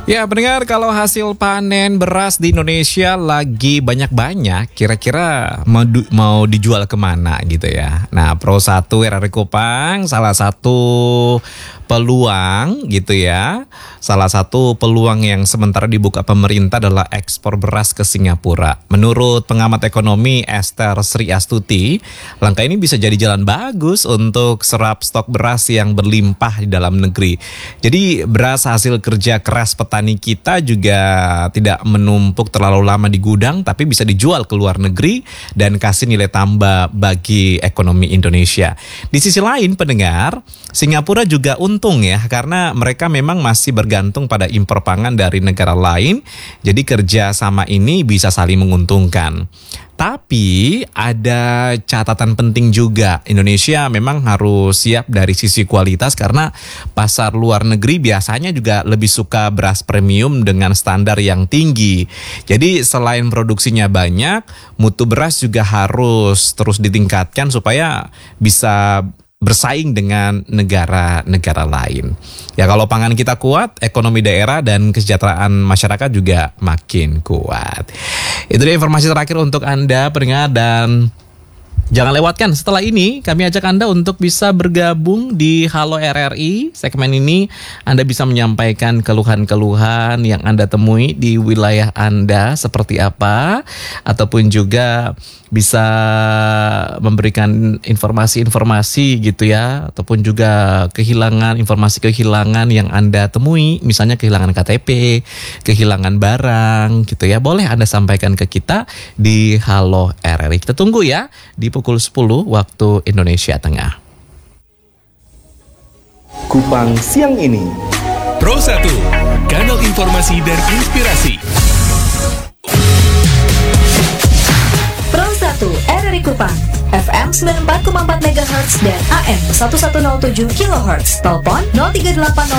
Ya, pendengar, kalau hasil panen beras di Indonesia lagi banyak-banyak, kira-kira mau dijual kemana gitu ya. Nah, Pro 1 RRI Kupang salah satu peluang gitu ya. Salah satu peluang yang sementara dibuka pemerintah adalah ekspor beras ke Singapura. Menurut pengamat ekonomi Esther Sri Astuti, langkah ini bisa jadi jalan bagus untuk serap stok beras yang berlimpah di dalam negeri. Jadi beras hasil kerja keras petani kita juga tidak menumpuk terlalu lama di gudang, tapi bisa dijual ke luar negeri dan kasih nilai tambah bagi ekonomi Indonesia. Di sisi lain, pendengar, Singapura juga untung ya, karena mereka memang masih bergantung pada impor pangan dari negara lain. Jadi kerja sama ini bisa saling menguntungkan. Tapi ada catatan penting juga, Indonesia memang harus siap dari sisi kualitas karena pasar luar negeri biasanya juga lebih suka beras premium dengan standar yang tinggi. Jadi selain produksinya banyak, mutu beras juga harus terus ditingkatkan supaya bisa bersaing dengan negara-negara lain. Ya, kalau pangan kita kuat, ekonomi daerah dan kesejahteraan masyarakat juga makin kuat. Itu dia informasi terakhir untuk Anda pendengar, dan jangan lewatkan setelah ini kami ajak Anda untuk bisa bergabung di Halo RRI. Segmen ini Anda bisa menyampaikan keluhan-keluhan yang Anda temui di wilayah Anda seperti apa, ataupun juga bisa memberikan informasi-informasi gitu ya, ataupun juga informasi kehilangan yang Anda temui, misalnya kehilangan KTP, kehilangan barang gitu ya. Boleh Anda sampaikan ke kita di Halo RRI. Kita tunggu ya di pukul 10 waktu Indonesia Tengah. Kupang siang ini. Pro 1, kanal informasi dan inspirasi. Pro 1 RRI Kupang, FM 94,4 MHz dan AM 1107 kHz. Telepon 0380